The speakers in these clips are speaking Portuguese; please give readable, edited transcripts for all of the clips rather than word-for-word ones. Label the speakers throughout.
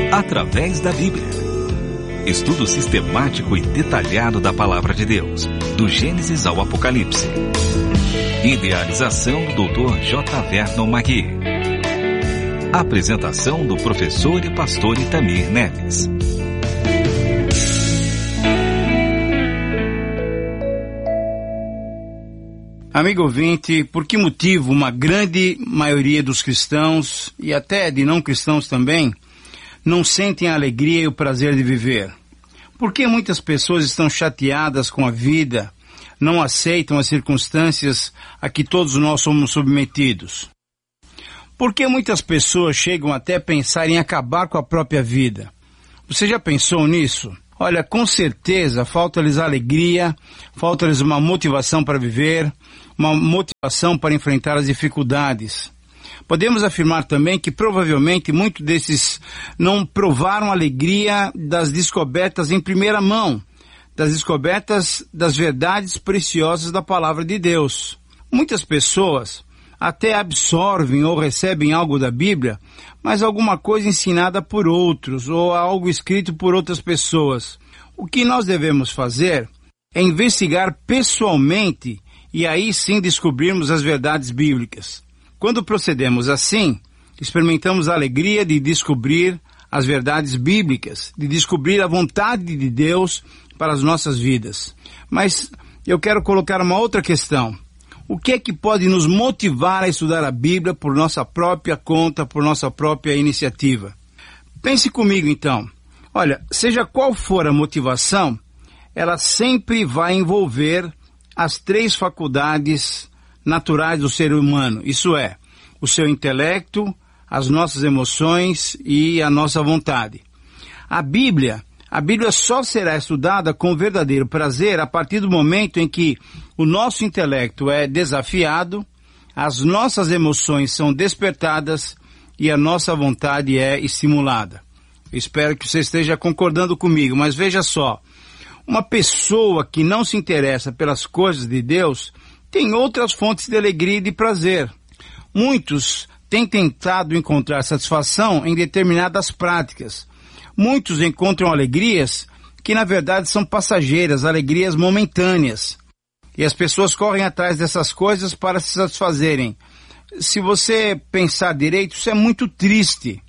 Speaker 1: através da Bíblia. Estudo sistemático e detalhado da Palavra de Deus, do Gênesis ao Apocalipse. Idealização do Dr. J. Vernon Magui. Apresentação do professor e pastor Itamir Neves.
Speaker 2: Amigo ouvinte, por que motivo uma grande maioria dos cristãos, e até de não cristãos também, não sentem a alegria e o prazer de viver? Por que muitas pessoas estão chateadas com a vida, não aceitam as circunstâncias a que todos nós somos submetidos? Por que muitas pessoas chegam até a pensar em acabar com a própria vida? Você já pensou nisso? Olha, com certeza falta-lhes alegria, falta-lhes uma motivação para viver, uma motivação para enfrentar as dificuldades. Podemos afirmar também que provavelmente muitos desses não provaram a alegria das descobertas em primeira mão, das descobertas das verdades preciosas da Palavra de Deus. Muitas pessoas até absorvem ou recebem algo da Bíblia, mas alguma coisa ensinada por outros ou algo escrito por outras pessoas. O que nós devemos fazer é investigar pessoalmente e aí sim descobrirmos as verdades bíblicas. Quando procedemos assim, experimentamos a alegria de descobrir as verdades bíblicas, de descobrir a vontade de Deus para as nossas vidas. Mas eu quero colocar uma outra questão. O que é que pode nos motivar a estudar a Bíblia por nossa própria conta, por nossa própria iniciativa? Pense comigo então. Olha, seja qual for a motivação, ela sempre vai envolver as três faculdades naturais do ser humano. Isso é, o seu intelecto, as nossas emoções e a nossa vontade. A Bíblia só será estudada com verdadeiro prazer a partir do momento em que o nosso intelecto é desafiado, as nossas emoções são despertadas e a nossa vontade é estimulada. Eu espero que você esteja concordando comigo, mas veja só, uma pessoa que não se interessa pelas coisas de Deus tem outras fontes de alegria e de prazer. Muitos têm tentado encontrar satisfação em determinadas práticas. Muitos encontram alegrias que na verdade são passageiras, alegrias momentâneas. E as pessoas correm atrás dessas coisas para se satisfazerem. Se você pensar direito, isso é muito triste.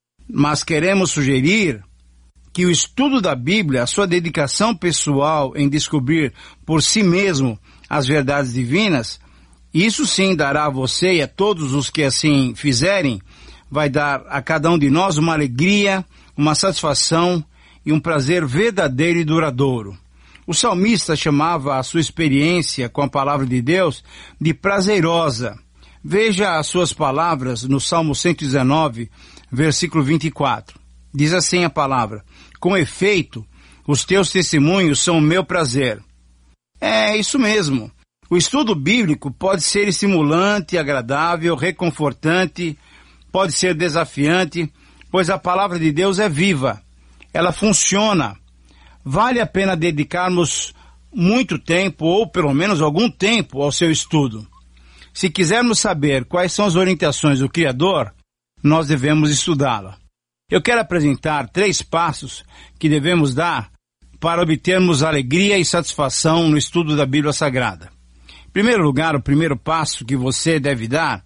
Speaker 2: Mas queremos sugerir que o estudo da Bíblia, a sua dedicação pessoal em descobrir por si mesmo as verdades divinas, isso sim dará a você e a todos os que assim fizerem, vai dar a cada um de nós uma alegria, uma satisfação e um prazer verdadeiro e duradouro. O salmista chamava a sua experiência com a palavra de Deus de prazerosa. Veja as suas palavras no Salmo 119, versículo 24. Diz assim a palavra: com efeito, os teus testemunhos são o meu prazer. É isso mesmo. O estudo bíblico pode ser estimulante, agradável, reconfortante, pode ser desafiante, pois a palavra de Deus é viva. Ela funciona. Vale a pena dedicarmos muito tempo, ou pelo menos algum tempo, ao seu estudo. Se quisermos saber quais são as orientações do Criador, nós devemos estudá-la. Eu quero apresentar 3 passos que devemos dar para obtermos alegria e satisfação no estudo da Bíblia Sagrada. Em primeiro lugar, o primeiro passo que você deve dar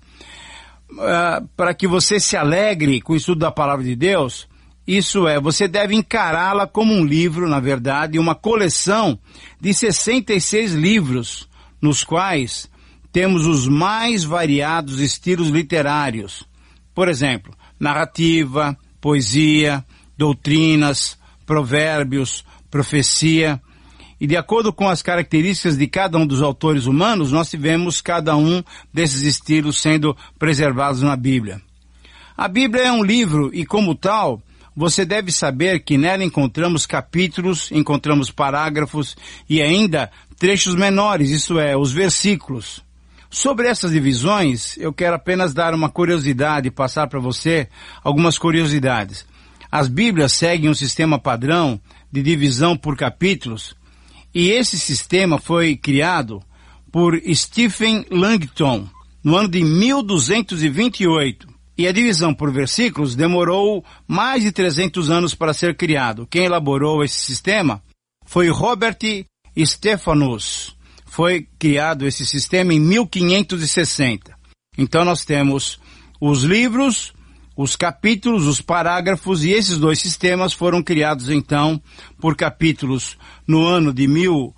Speaker 2: para que você se alegre com o estudo da Palavra de Deus, isso é, você deve encará-la como um livro, na verdade, uma coleção de 66 livros, nos quais temos os mais variados estilos literários. Por exemplo, narrativa, poesia, doutrinas, provérbios, profecia. E de acordo com as características de cada um dos autores humanos, nós tivemos cada um desses estilos sendo preservados na Bíblia. A Bíblia é um livro e, como tal, você deve saber que nela encontramos capítulos, encontramos parágrafos e ainda trechos menores, isso é, os versículos. Sobre essas divisões, eu quero apenas dar uma curiosidade, passar para você algumas curiosidades. As Bíblias seguem um sistema padrão de divisão por capítulos, e esse sistema foi criado por Stephen Langton no ano de 1228. E a divisão por versículos demorou mais de 300 anos para ser criado. Quem elaborou esse sistema foi Robert Stephanus. Foi criado esse sistema em 1560. Então nós temos os livros, os capítulos, os parágrafos, e esses dois sistemas foram criados então por capítulos no ano de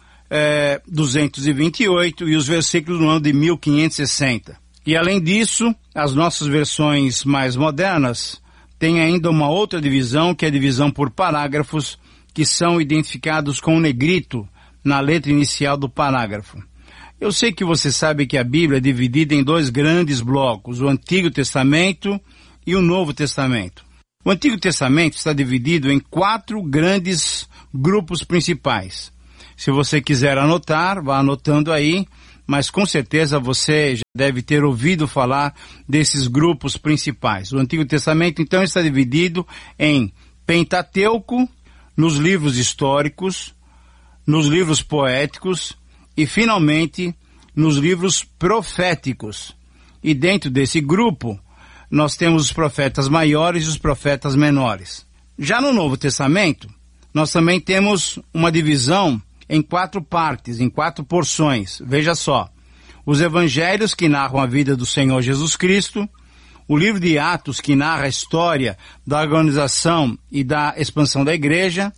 Speaker 2: 1228 e os versículos no ano de 1560. E além disso, as nossas versões mais modernas têm ainda uma outra divisão, que é a divisão por parágrafos, que são identificados com um negrito na letra inicial do parágrafo. Eu sei que você sabe que a Bíblia é dividida em dois grandes blocos, o Antigo Testamento e o Novo Testamento. O Antigo Testamento está dividido em 4 grandes grupos principais. Se você quiser anotar, vá anotando aí, mas com certeza você já deve ter ouvido falar desses grupos principais. O Antigo Testamento, então, está dividido em Pentateuco, nos livros históricos, nos livros poéticos e, finalmente, nos livros proféticos. E dentro desse grupo, nós temos os profetas maiores e os profetas menores. Já no Novo Testamento, nós também temos uma divisão em 4 partes, em 4 porções. Veja só, os evangelhos que narram a vida do Senhor Jesus Cristo, o livro de Atos que narra a história da organização e da expansão da igreja,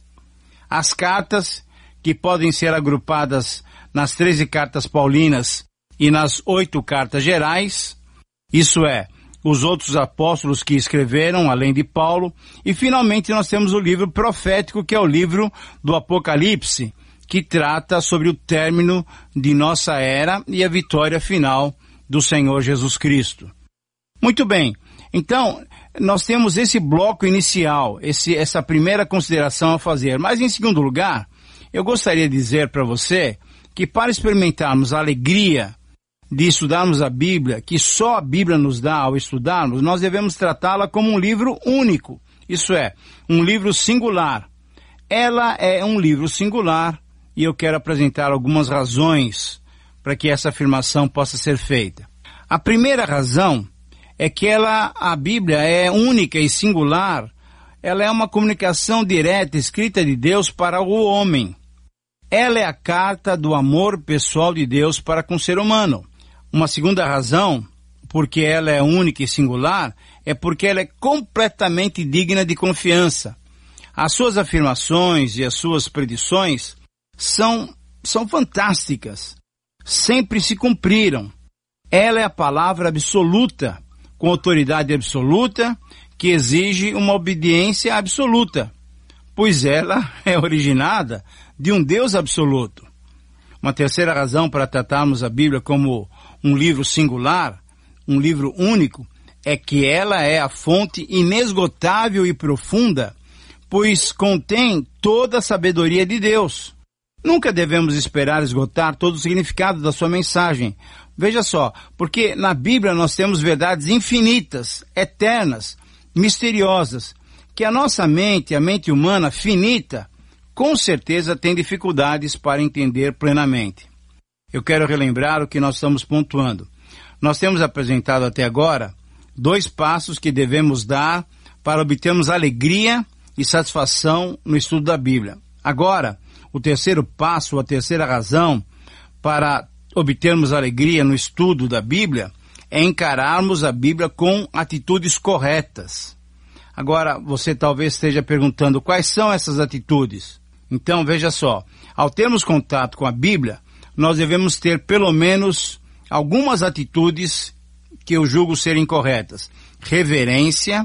Speaker 2: as cartas que podem ser agrupadas nas 13 cartas paulinas e nas 8 cartas gerais, isso é, os outros apóstolos que escreveram, além de Paulo, e finalmente nós temos o livro profético, que é o livro do Apocalipse, que trata sobre o término de nossa era e a vitória final do Senhor Jesus Cristo. Muito bem, então nós temos esse bloco inicial, essa primeira consideração a fazer. Mas em segundo lugar, eu gostaria de dizer para você que para experimentarmos a alegria de estudarmos a Bíblia, que só a Bíblia nos dá ao estudarmos, nós devemos tratá-la como um livro único, isso é, um livro singular. Ela é um livro singular, e eu quero apresentar algumas razões para que essa afirmação possa ser feita. A primeira razão é que a Bíblia é única e singular, ela é uma comunicação direta escrita de Deus para o homem. Ela é a carta do amor pessoal de Deus para com o ser humano. Uma segunda razão, porque ela é única e singular, é porque ela é completamente digna de confiança. As suas afirmações e as suas predições são fantásticas, sempre se cumpriram. Ela é a palavra absoluta, com autoridade absoluta, que exige uma obediência absoluta, pois ela é originada de um Deus absoluto. Uma terceira razão para tratarmos a Bíblia como um livro singular, um livro único, é que ela é a fonte inesgotável e profunda, pois contém toda a sabedoria de Deus. Nunca devemos esperar esgotar todo o significado da sua mensagem. Veja só, porque na Bíblia nós temos verdades infinitas, eternas, misteriosas, que a nossa mente, a mente humana finita, com certeza tem dificuldades para entender plenamente. Eu quero relembrar o que nós estamos pontuando. Nós temos apresentado até agora 2 passos que devemos dar para obtermos alegria e satisfação no estudo da Bíblia. Agora, o terceiro passo, a terceira razão para obtermos alegria no estudo da Bíblia é encararmos a Bíblia com atitudes corretas. Agora, você talvez esteja perguntando quais são essas atitudes. Então, veja só, ao termos contato com a Bíblia, nós devemos ter pelo menos algumas atitudes que eu julgo serem corretas: reverência,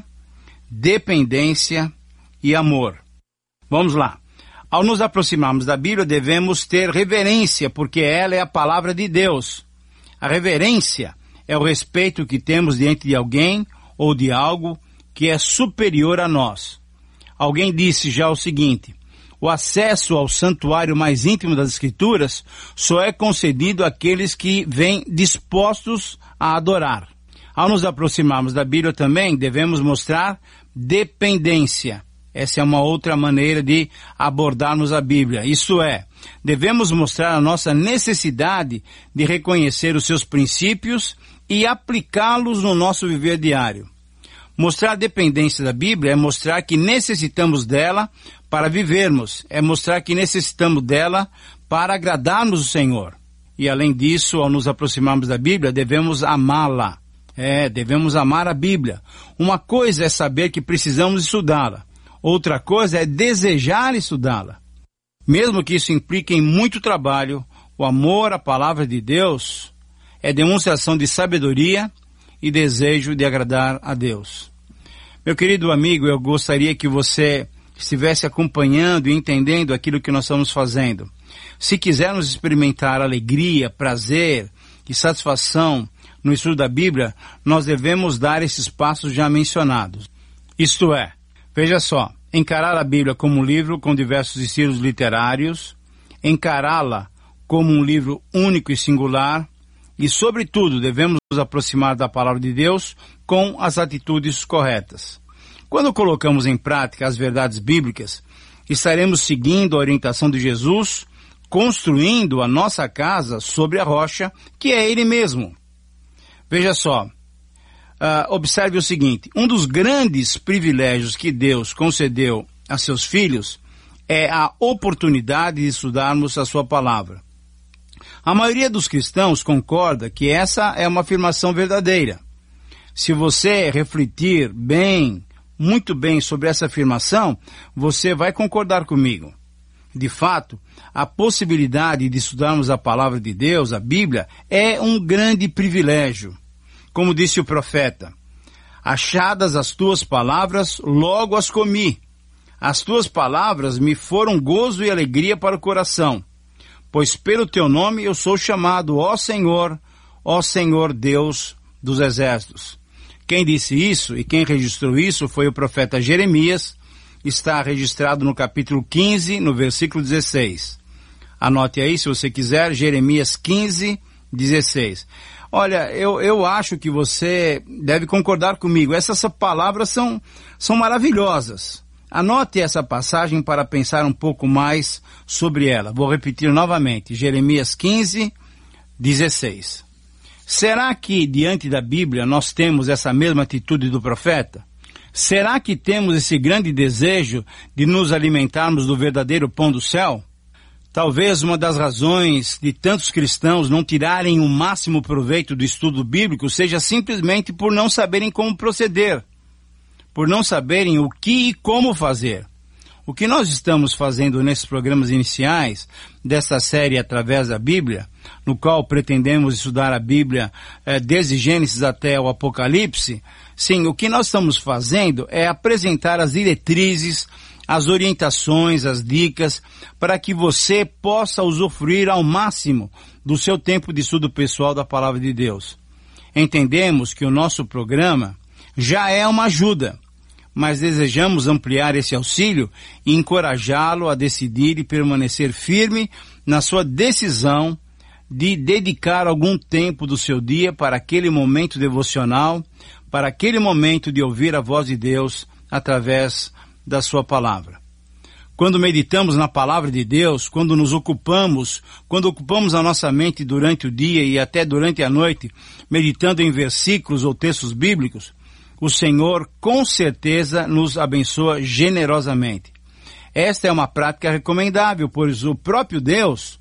Speaker 2: dependência e amor. Vamos lá. Ao nos aproximarmos da Bíblia, devemos ter reverência, porque ela é a palavra de Deus. A reverência é o respeito que temos diante de alguém ou de algo que é superior a nós. Alguém disse já o seguinte: o acesso ao santuário mais íntimo das Escrituras só é concedido àqueles que vêm dispostos a adorar. Ao nos aproximarmos da Bíblia também, devemos mostrar dependência. Essa é uma outra maneira de abordarmos a Bíblia. Isso é, devemos mostrar a nossa necessidade de reconhecer os seus princípios e aplicá-los no nosso viver diário. Mostrar a dependência da Bíblia é mostrar que necessitamos dela para vivermos, é mostrar que necessitamos dela para agradarmos o Senhor. E além disso, ao nos aproximarmos da Bíblia, devemos amá-la. Devemos amar a Bíblia. Uma coisa é saber que precisamos estudá-la. Outra coisa é desejar estudá-la. Mesmo que isso implique em muito trabalho, o amor à palavra de Deus é demonstração de sabedoria e desejo de agradar a Deus. Meu querido amigo, eu gostaria que você estivesse acompanhando e entendendo aquilo que nós estamos fazendo. Se quisermos experimentar alegria, prazer e satisfação no estudo da Bíblia, nós devemos dar esses passos já mencionados. Isto é, veja só, encarar a Bíblia como um livro com diversos estilos literários, encará-la como um livro único e singular, e, sobretudo, devemos nos aproximar da palavra de Deus com as atitudes corretas. Quando colocamos em prática as verdades bíblicas, estaremos seguindo a orientação de Jesus, construindo a nossa casa sobre a rocha, que é Ele mesmo. Veja só, observe o seguinte, um dos grandes privilégios que Deus concedeu a seus filhos é a oportunidade de estudarmos a sua palavra. A maioria dos cristãos concorda que essa é uma afirmação verdadeira. Se você refletir bem, muito bem sobre essa afirmação, você vai concordar comigo. De fato, a possibilidade de estudarmos a palavra de Deus, a Bíblia, é um grande privilégio. Como disse o profeta, achadas as tuas palavras, logo as comi. As tuas palavras me foram gozo e alegria para o coração. Pois pelo teu nome eu sou chamado, ó Senhor Deus dos exércitos. Quem disse isso e quem registrou isso foi o profeta Jeremias, está registrado no capítulo 15, no versículo 16. Anote aí, se você quiser, Jeremias 15, 16. Olha, eu acho que você deve concordar comigo. Essas palavras são maravilhosas. Anote essa passagem para pensar um pouco mais sobre ela. Vou repetir novamente, Jeremias 15, 16. Será que diante da Bíblia nós temos essa mesma atitude do profeta? Será que temos esse grande desejo de nos alimentarmos do verdadeiro pão do céu? Talvez uma das razões de tantos cristãos não tirarem o máximo proveito do estudo bíblico seja simplesmente por não saberem como proceder, por não saberem o que e como fazer. O que nós estamos fazendo nesses programas iniciais dessa série através da Bíblia, no qual pretendemos estudar a Bíblia desde Gênesis até o Apocalipse, sim, o que nós estamos fazendo é apresentar as diretrizes, as orientações, as dicas, para que você possa usufruir ao máximo do seu tempo de estudo pessoal da Palavra de Deus. Entendemos que o nosso programa já é uma ajuda, mas desejamos ampliar esse auxílio e encorajá-lo a decidir e permanecer firme na sua decisão de dedicar algum tempo do seu dia para aquele momento devocional, para aquele momento de ouvir a voz de Deus através da sua palavra. Quando meditamos na palavra de Deus, quando ocupamos a nossa mente durante o dia e até durante a noite, meditando em versículos ou textos bíblicos, o Senhor com certeza nos abençoa generosamente. Esta é uma prática recomendável, pois o próprio Deus,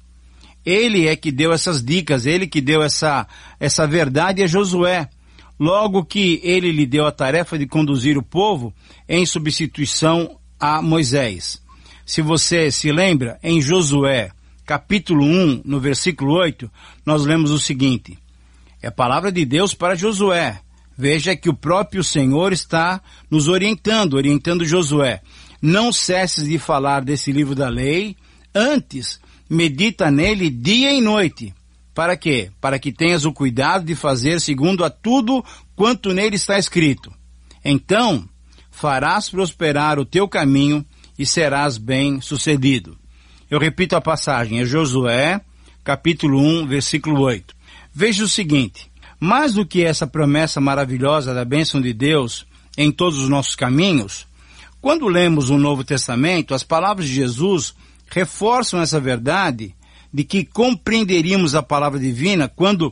Speaker 2: Ele é que deu essas dicas, Ele que deu essa verdade a Josué, logo que Ele lhe deu a tarefa de conduzir o povo em substituição a Moisés. Se você se lembra, em Josué, capítulo 1, no versículo 8, nós lemos o seguinte, é a palavra de Deus para Josué. Veja que o próprio Senhor está nos orientando Josué. Não cesses de falar desse livro da lei, antes medita nele dia e noite. Para quê? Para que tenhas o cuidado de fazer segundo a tudo quanto nele está escrito. Então, farás prosperar o teu caminho e serás bem-sucedido. Eu repito a passagem, é Josué, capítulo 1, versículo 8. Veja o seguinte, mais do que essa promessa maravilhosa da bênção de Deus em todos os nossos caminhos, quando lemos o Novo Testamento, as palavras de Jesus reforçam essa verdade de que compreenderíamos a palavra divina quando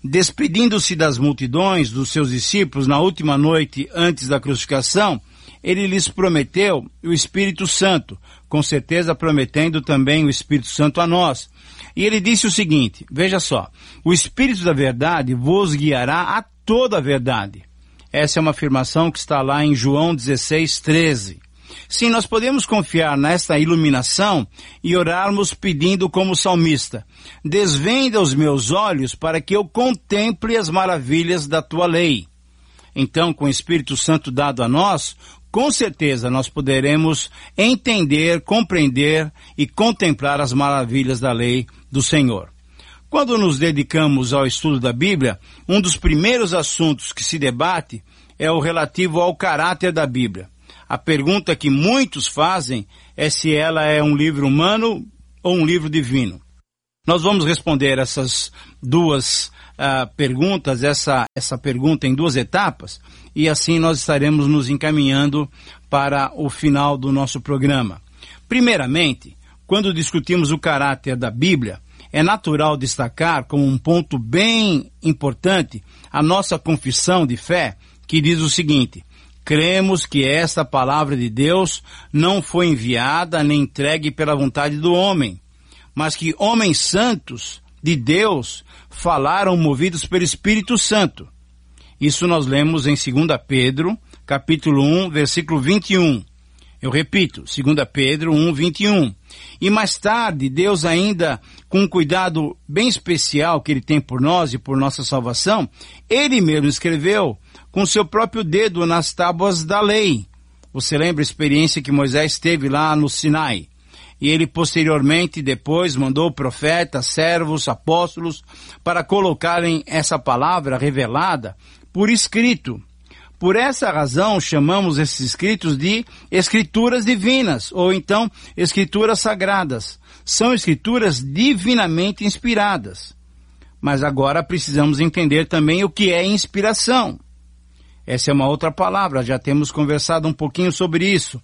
Speaker 2: despedindo-se das multidões, dos seus discípulos, na última noite antes da crucificação, ele lhes prometeu o Espírito Santo, com certeza prometendo também o Espírito Santo a nós. E ele disse o seguinte, veja só, o Espírito da verdade vos guiará a toda a verdade. Essa é uma afirmação que está lá em João 16:13. Sim, nós podemos confiar nesta iluminação e orarmos pedindo como salmista, desvenda os meus olhos para que eu contemple as maravilhas da tua lei. Então, com o Espírito Santo dado a nós, com certeza nós poderemos entender, compreender e contemplar as maravilhas da lei do Senhor. Quando nos dedicamos ao estudo da Bíblia, um dos primeiros assuntos que se debate é o relativo ao caráter da Bíblia. A pergunta que muitos fazem é se ela é um livro humano ou um livro divino. Nós vamos responder essas duas perguntas, essa pergunta em duas etapas, e assim nós estaremos nos encaminhando para o final do nosso programa. Primeiramente, quando discutimos o caráter da Bíblia, é natural destacar como um ponto bem importante a nossa confissão de fé, que diz o seguinte: cremos que esta palavra de Deus não foi enviada nem entregue pela vontade do homem, mas que homens santos de Deus falaram movidos pelo Espírito Santo. Isso nós lemos em 2 Pedro, capítulo 1, versículo 21. Eu repito, 2 Pedro 1, 21. E mais tarde, Deus ainda, com um cuidado bem especial que Ele tem por nós e por nossa salvação, Ele mesmo escreveu com seu próprio dedo nas tábuas da lei. Você lembra a experiência que Moisés teve lá no Sinai? E ele posteriormente, depois, mandou profetas, servos, apóstolos, para colocarem essa palavra revelada por escrito. Por essa razão, chamamos esses escritos de escrituras divinas, ou então escrituras sagradas. São escrituras divinamente inspiradas. Mas agora precisamos entender também o que é inspiração. Essa é uma outra palavra, já temos conversado um pouquinho sobre isso.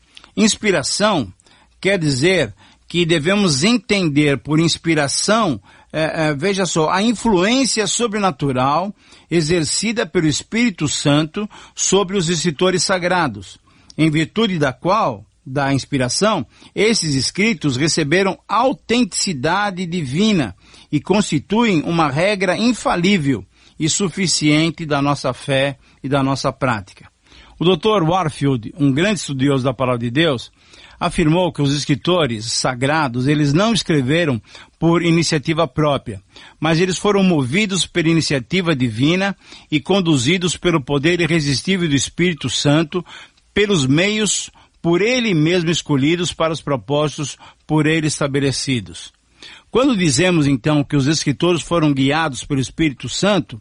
Speaker 2: Inspiração quer dizer que devemos entender por inspiração, veja só, a influência sobrenatural exercida pelo Espírito Santo sobre os escritores sagrados, em virtude da inspiração, esses escritos receberam autenticidade divina e constituem uma regra infalível e suficiente da nossa fé e da nossa prática. O Dr. Warfield, um grande estudioso da Palavra de Deus, afirmou que os escritores sagrados, eles não escreveram por iniciativa própria, mas eles foram movidos pela iniciativa divina e conduzidos pelo poder irresistível do Espírito Santo, pelos meios por Ele mesmo escolhidos para os propósitos por Ele estabelecidos. Quando dizemos então que os escritores foram guiados pelo Espírito Santo,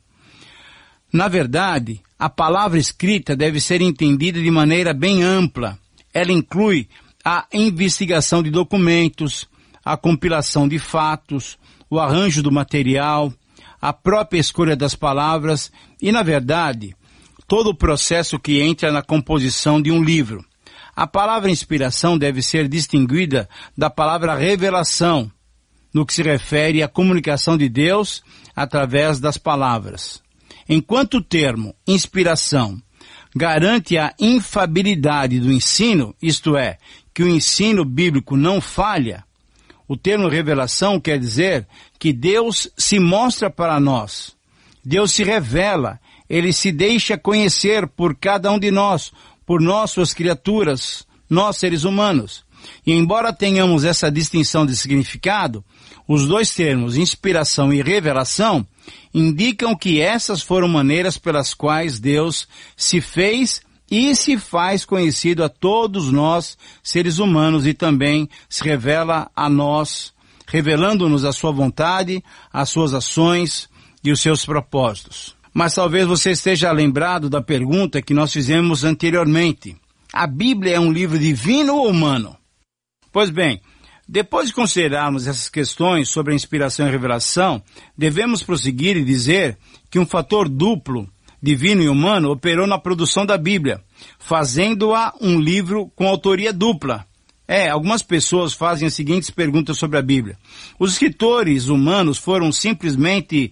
Speaker 2: na verdade, a palavra escrita deve ser entendida de maneira bem ampla. Ela inclui a investigação de documentos, a compilação de fatos, o arranjo do material, a própria escolha das palavras e, na verdade, todo o processo que entra na composição de um livro. A palavra inspiração deve ser distinguida da palavra revelação, no que se refere à comunicação de Deus através das palavras. Enquanto o termo inspiração garante a infalibilidade do ensino, isto é, que o ensino bíblico não falha, o termo revelação quer dizer que Deus se mostra para nós, Deus se revela, Ele se deixa conhecer por cada um de nós, por nós, suas criaturas, nós seres humanos. E embora tenhamos essa distinção de significado, os dois termos, inspiração e revelação, indicam que essas foram maneiras pelas quais Deus se fez e se faz conhecido a todos nós, seres humanos, e também se revela a nós, revelando-nos a sua vontade, as suas ações e os seus propósitos. Mas talvez você esteja lembrado da pergunta que nós fizemos anteriormente. A Bíblia é um livro divino ou humano? Pois bem, depois de considerarmos essas questões sobre a inspiração e revelação, devemos prosseguir e dizer que um fator duplo, divino e humano, operou na produção da Bíblia, fazendo-a um livro com autoria dupla. Algumas pessoas fazem as seguintes perguntas sobre a Bíblia. Os escritores humanos foram simplesmente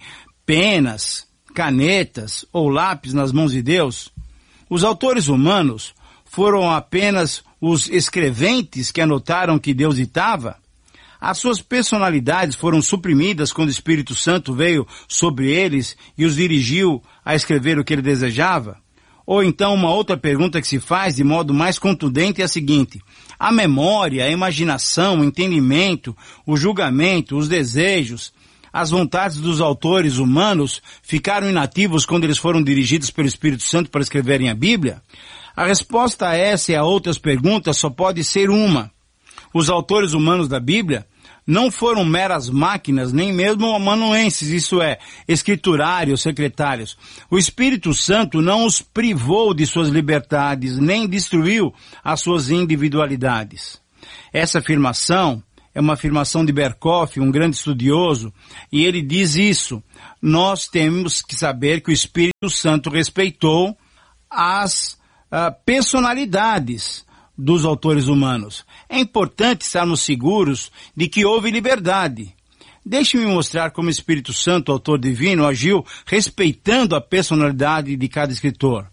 Speaker 2: penas, canetas ou lápis nas mãos de Deus, os autores humanos foram apenas os escreventes que anotaram que Deus ditava? As suas personalidades foram suprimidas quando o Espírito Santo veio sobre eles e os dirigiu a escrever o que ele desejava? Ou então uma outra pergunta que se faz de modo mais contundente é a seguinte: a memória, a imaginação, o entendimento, o julgamento, os desejos, as vontades dos autores humanos ficaram inativos quando eles foram dirigidos pelo Espírito Santo para escreverem a Bíblia? A resposta a essa e a outras perguntas só pode ser uma. Os autores humanos da Bíblia não foram meras máquinas, nem mesmo amanuenses, isso é, escriturários, secretários. O Espírito Santo não os privou de suas liberdades, nem destruiu as suas individualidades. Essa afirmação é uma afirmação de Berkhof, um grande estudioso, e ele diz isso: nós temos que saber que o Espírito Santo respeitou as personalidades dos autores humanos. É importante estarmos seguros de que houve liberdade. Deixe-me mostrar como o Espírito Santo, autor divino, agiu respeitando a personalidade de cada escritor.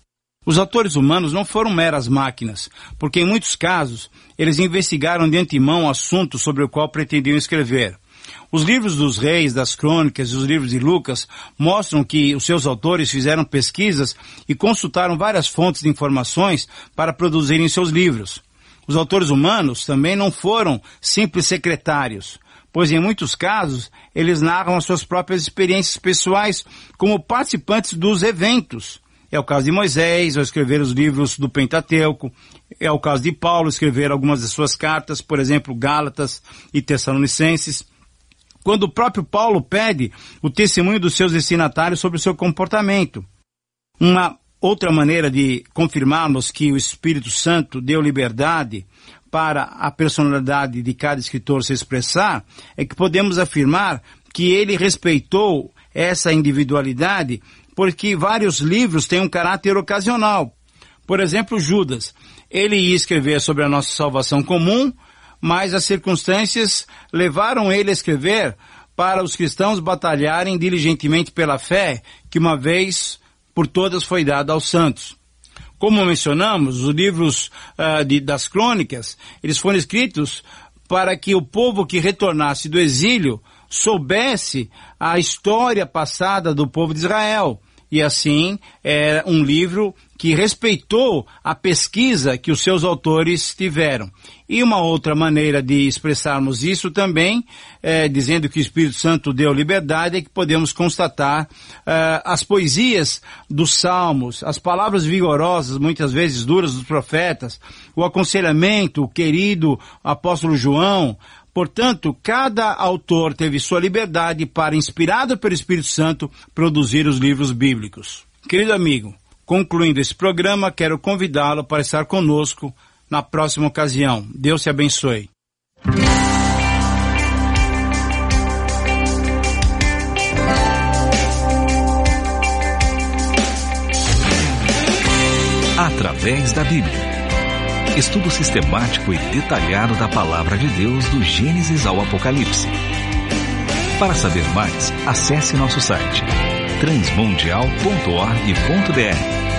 Speaker 2: Os autores humanos não foram meras máquinas, porque em muitos casos eles investigaram de antemão o assunto sobre o qual pretendiam escrever. Os livros dos reis, das crônicas e os livros de Lucas mostram que os seus autores fizeram pesquisas e consultaram várias fontes de informações para produzirem seus livros. Os autores humanos também não foram simples secretários, pois em muitos casos eles narram as suas próprias experiências pessoais como participantes dos eventos. É o caso de Moisés, ao escrever os livros do Pentateuco. É o caso de Paulo, escrever algumas de suas cartas, por exemplo, Gálatas e Tessalonicenses. Quando o próprio Paulo pede o testemunho dos seus destinatários sobre o seu comportamento. Uma outra maneira de confirmarmos que o Espírito Santo deu liberdade para a personalidade de cada escritor se expressar é que podemos afirmar que ele respeitou essa individualidade, porque vários livros têm um caráter ocasional. Por exemplo, Judas. Ele ia escrever sobre a nossa salvação comum, mas as circunstâncias levaram ele a escrever para os cristãos batalharem diligentemente pela fé que uma vez por todas foi dada aos santos. Como mencionamos, os livros das crônicas, eles foram escritos para que o povo que retornasse do exílio soubesse a história passada do povo de Israel. E assim, é um livro que respeitou a pesquisa que os seus autores tiveram. E uma outra maneira de expressarmos isso também, dizendo que o Espírito Santo deu liberdade, é que podemos constatar as poesias dos salmos, as palavras vigorosas, muitas vezes duras, dos profetas, o aconselhamento, o querido apóstolo João. Portanto, cada autor teve sua liberdade para, inspirado pelo Espírito Santo, produzir os livros bíblicos. Querido amigo, concluindo esse programa, quero convidá-lo para estar conosco na próxima ocasião. Deus te abençoe.
Speaker 1: Através da Bíblia. Estudo sistemático e detalhado da Palavra de Deus do Gênesis ao Apocalipse. Para saber mais, acesse nosso site transmundial.org.br.